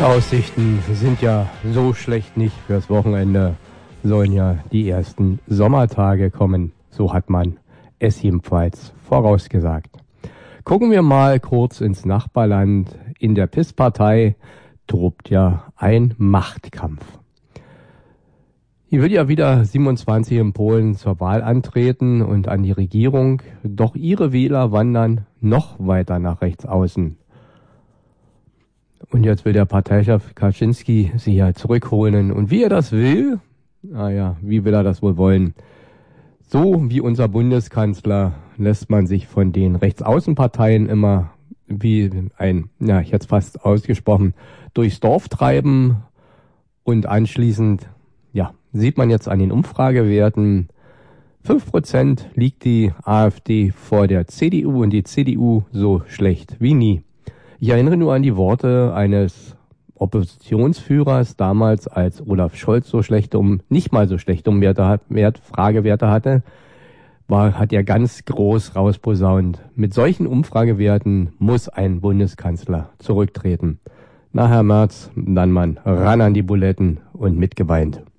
Die Aussichten sind ja so schlecht nicht fürs Wochenende. Sollen ja die ersten Sommertage kommen. So hat man es jedenfalls vorausgesagt. Gucken wir mal kurz ins Nachbarland. In der PiS-Partei tobt ja ein Machtkampf. Hier wird ja wieder 27 in Polen zur Wahl antreten und an die Regierung. Doch ihre Wähler wandern noch weiter nach rechts außen. Und jetzt will der Parteichef Kaczynski sie ja zurückholen. Und wie er das will, wie will er das wohl wollen? So wie unser Bundeskanzler lässt man sich von den Rechtsaußenparteien immer wie ich hätte es fast ausgesprochen, durchs Dorf treiben. Und anschließend, sieht man jetzt an den Umfragewerten, 5% liegt die AfD vor der CDU und die CDU so schlecht wie nie. Ich erinnere nur an die Worte eines Oppositionsführers damals, als Olaf Scholz nicht mal so schlechte Fragewerte hatte, hat er ganz groß rausposaunt. Mit solchen Umfragewerten muss ein Bundeskanzler zurücktreten. Na, Herr Merz, dann ran an die Buletten und mitgeweint.